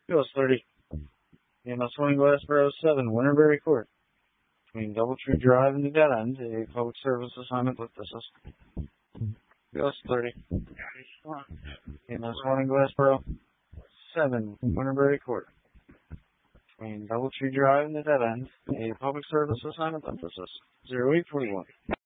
US 30. EMS Warning Glassboro 7, Winterberry Court. Between Doubletree Drive and the Dead End, a public service assignment with this is US 30. EMS Warning Glassboro 7, Winterberry Court. Between Doubletree Drive and the Dead End, a public service assignment with this is 0841.